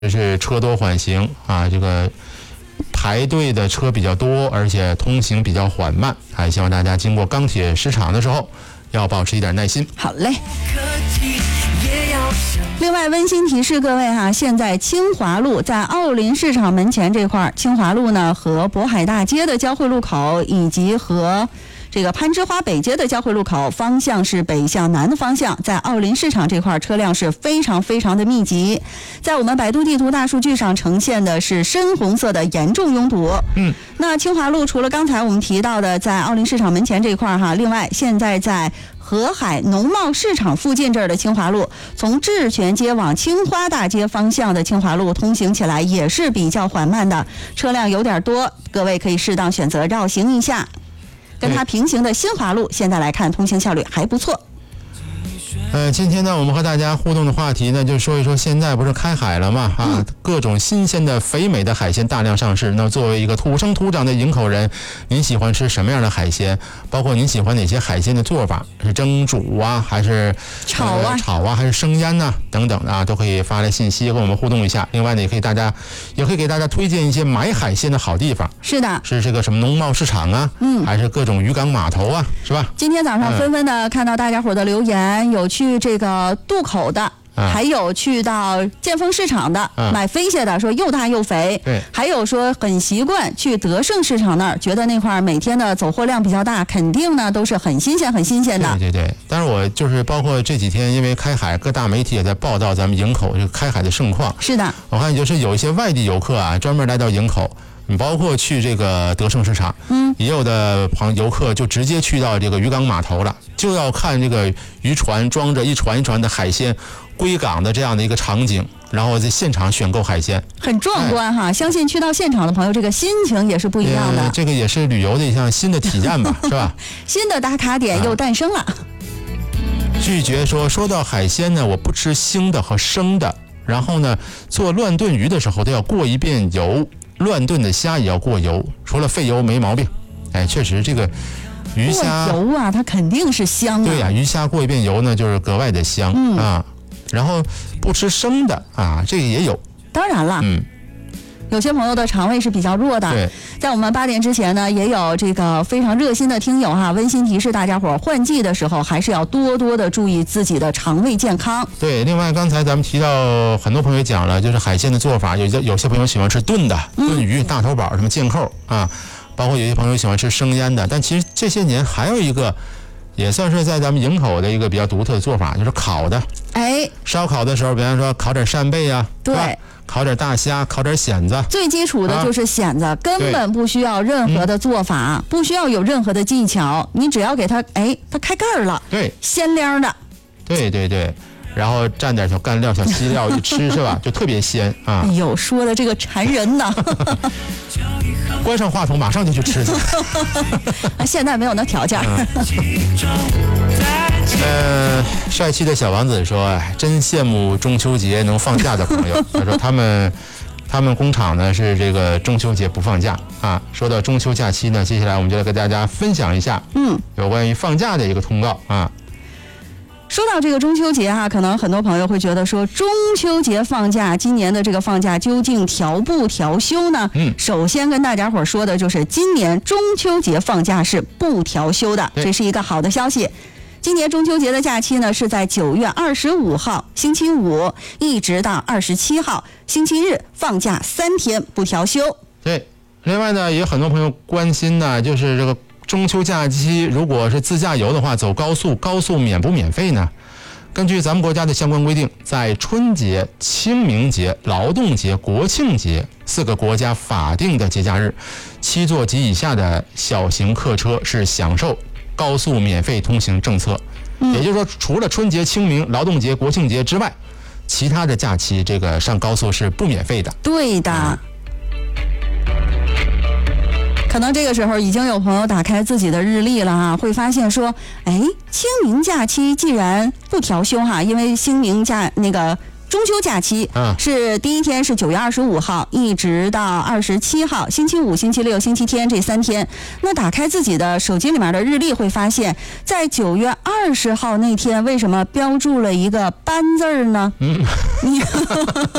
是车多缓行啊，这个排队的车比较多，而且通行比较缓慢，还希望大家经过钢铁市场的时候要保持一点耐心。 好嘞。另外温馨提示各位哈，现在清华路在奥林市场门前这块，清华路呢和渤海大街的交汇路口，以及和这个攀枝花北街的交汇路口方向是北向南的方向，在奥林市场这块车辆是非常的密集，在我们百度地图大数据上呈现的是深红色的严重拥堵。那清华路除了刚才我们提到的在奥林市场门前这块哈，另外现在在河海农贸市场附近这儿的清华路，从智泉街往青花大街方向的清华路通行起来也是比较缓慢的，车辆有点多，各位可以适当选择绕行一下。跟它平行的新华路现在来看通行效率还不错。 今天呢，我们和大家互动的话题呢，就说一说现在不是开海了嘛各种新鲜的肥美的海鲜大量上市。那作为一个土生土长的营口人，您喜欢吃什么样的海鲜？包括您喜欢哪些海鲜的做法？是蒸煮啊，还是炒啊，还是生腌呐等等啊，都可以发来信息跟我们互动一下。另外呢，也可以给大家推荐一些买海鲜的好地方。是的，是这个什么农贸市场啊，还是各种渔港码头啊，是吧？今天早上纷纷的看到大家伙的留言，有去这个渡口的，还有去到建丰市场的买飞蟹的，说又大又肥。对，还有说很习惯去德胜市场那儿，觉得那块每天的走货量比较大，肯定呢都是很新鲜的。对，但是我就是包括这几天因为开海，各大媒体也在报道咱们营口这个开海的盛况。是的，我看就是有一些外地游客啊，专门来到营口，你包括去这个德胜市场，也有的游客就直接去到这个渔港码头了，就要看这个渔船装着一船一船的海鲜归港的这样的一个场景，然后在现场选购海鲜，很壮观哈！相信去到现场的朋友，这个心情也是不一样的。这个也是旅游的一项新的体验吧，是吧？新的打卡点又诞生了。拒绝说到海鲜呢，我不吃腥的和生的，然后呢，做乱炖鱼的时候都要过一遍油。乱炖的虾也要过油，除了费油没毛病。确实这个鱼虾过油啊，它肯定是香啊。对呀，鱼虾过一遍油呢，就是格外的香啊。然后不吃生的啊，这个也有。当然了，有些朋友的肠胃是比较弱的。对，在我们8点之前呢，也有这个非常热心的听友哈，温馨提示大家伙，换季的时候还是要多多的注意自己的肠胃健康。对，另外刚才咱们提到很多朋友讲了，就是海鲜的做法，有些朋友喜欢吃炖的，炖鱼、大头宝、什么剑扣啊，包括有些朋友喜欢吃生腌的。但其实这些年还有一个，也算是在咱们营口的一个比较独特的做法，就是烤的。烧烤的时候，比方说烤点扇贝啊，对。烤点大虾，烤点蚬子，最基础的就是蚬子，根本不需要任何的做法，不需要有任何的技巧，你只要给它，它开盖儿了，对，鲜亮的，对，然后蘸点小干料、小西料一吃是吧，就特别鲜啊！哎呦，说的这个馋人呐！关上话筒，马上就去吃去。现在没有那条件。帅气的小王子说：“真羡慕中秋节能放假的朋友。”他说他们工厂呢是这个中秋节不放假啊。说到中秋假期呢，接下来我们就来跟大家分享一下有关于放假的一个通告啊。说到这个中秋节哈，可能很多朋友会觉得说，中秋节放假，今年的这个放假究竟调不调休呢？首先跟大家伙说的就是今年中秋节放假是不调休的，这是一个好的消息。今年中秋节的假期呢，是在9月25号星期五一直到27号星期日放假3天不调休。对，另外呢，也有很多朋友关心呢，就是这个中秋假期如果是自驾游的话，走高速免不免费呢？根据咱们国家的相关规定，在春节、清明节、劳动节、国庆节4个国家法定的节假日，7座及以下的小型客车是享受高速免费通行政策。也就是说，除了春节、清明、劳动节、国庆节之外，其他的假期这个上高速是不免费的。对的。可能这个时候已经有朋友打开自己的日历了哈，会发现说，清明假期既然不调休哈，因为清明中秋假期是第一天是9月25号一直到27号，星期五、星期六、星期天这3天。那打开自己的手机里面的日历，会发现在9月20号那天，为什么标注了一个班字呢？